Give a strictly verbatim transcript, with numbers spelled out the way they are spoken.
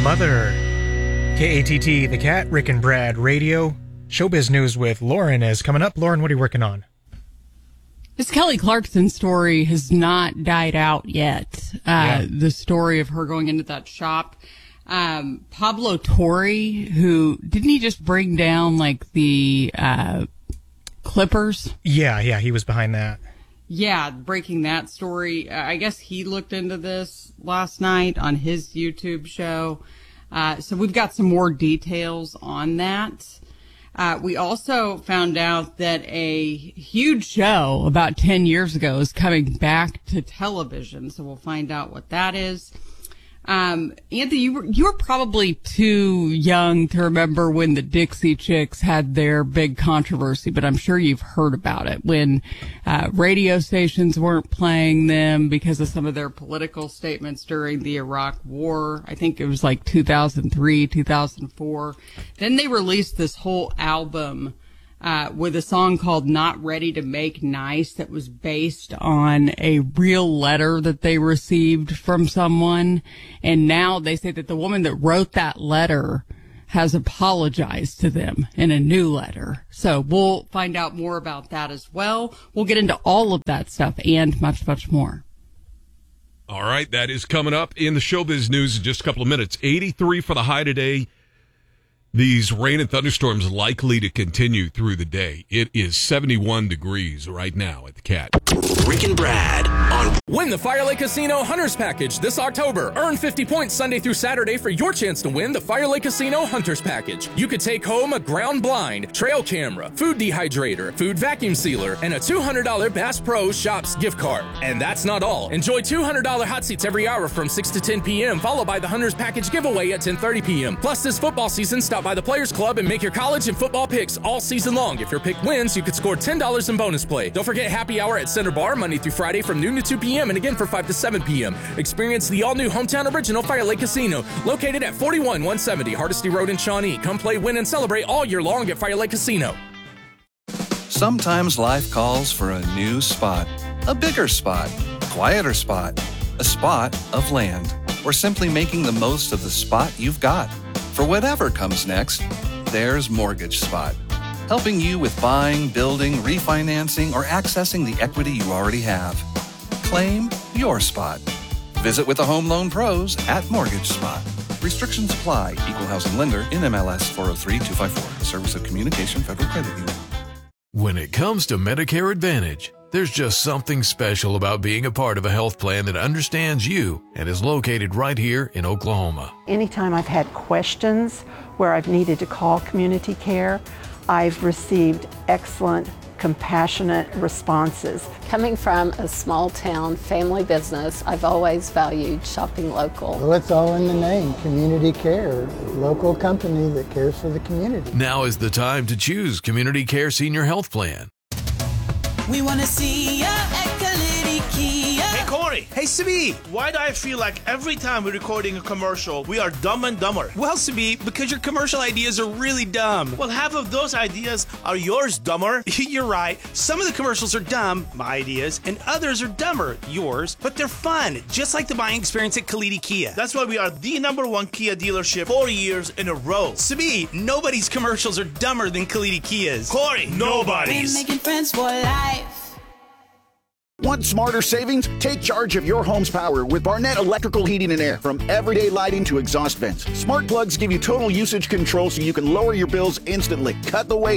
Mother. K A T T, The Cat, Rick and Brad Radio. Showbiz News with Lauren is coming up. Lauren, what are you working on? This Kelly Clarkson story has not died out yet. Uh, yeah. The story of her going into that shop. Um, Pablo Torre, who, didn't he just bring down like the, uh, Clippers? Yeah, yeah, he was behind that. Yeah, breaking that story. Uh, I guess he looked into this last night on his YouTube show. Uh, so we've got some more details on that. Uh, we also found out that a huge show about ten years ago is coming back to television. So we'll find out what that is. Um, Anthony, you were, you were probably too young to remember when the Dixie Chicks had their big controversy, but I'm sure you've heard about it when, uh, radio stations weren't playing them because of some of their political statements during the Iraq War. I think it was like two thousand three, two thousand four. Then they released this whole album Uh, with a song called Not Ready to Make Nice that was based on a real letter that they received from someone. And now they say that the woman that wrote that letter has apologized to them in a new letter. So we'll find out more about that as well. We'll get into all of that stuff and much, much more. All right, that is coming up in the Showbiz News in just a couple of minutes. eighty-three for the high today. These rain and thunderstorms likely to continue through the day. It is seventy-one degrees right now at the Cat. Rick and Brad on Win the Fire Lake Casino Hunters Package this October. Earn fifty points Sunday through Saturday for your chance to win the Fire Lake Casino Hunters Package. You could take home a ground blind, trail camera, food dehydrator, food vacuum sealer, and a two hundred dollars Bass Pro Shops gift card. And that's not all. Enjoy two hundred dollars hot seats every hour from six to ten p.m., followed by the Hunters Package giveaway at ten thirty p.m. Plus, this football season, stop by the Players Club and make your college and football picks all season long. If your pick wins, you could score ten dollars in bonus play. Don't forget happy hour at Center Bar Monday through Friday from noon to two p.m. and again for five to seven p.m. Experience the all-new hometown original Fire Lake Casino, located at forty-one one seventy Hardesty Road in Shawnee. Come play, win, and celebrate all year long at Fire Lake Casino. Sometimes life calls for a new spot, a bigger spot, a quieter spot, a spot of land, or simply making the most of the spot you've got. For whatever comes next, there's Mortgage Spot, helping you with buying, building, refinancing, or accessing the equity you already have. Claim your spot. Visit with the Home Loan Pros at Mortgage Spot. Restrictions apply. Equal housing lender. N M L S four oh three two five four. Service of Communication Federal Credit Union. When it comes to Medicare Advantage, there's just something special about being a part of a health plan that understands you and is located right here in Oklahoma. Anytime I've had questions where I've needed to call community care, I've received excellent, compassionate responses. Coming from a small town family business, I've always valued shopping local. Well, it's all in the name, community care, local company that cares for the community. Now is the time to choose Community Care Senior Health Plan. We want to see ya at Kalidi Kia. Hey, Corey. Hey, Sabi. Why do I feel like every time we're recording a commercial, we are dumb and dumber? Well, Sabi, because your commercial ideas are really dumb. Well, half of those ideas are yours, dumber. You're right. Some of the commercials are dumb, my ideas, and others are dumber, yours, but they're fun, just like the buying experience at Kalidi Kia. That's why we are the number one Kia dealership four years in a row. Sabi, nobody's commercials are dumber than Kalidi Kia's. Corey, nobody's. We're making friends for life. Want smarter savings? Take charge of your home's power with Barnett Electrical Heating and Air. From everyday lighting to exhaust vents, smart plugs give you total usage control so you can lower your bills instantly. Cut the wait.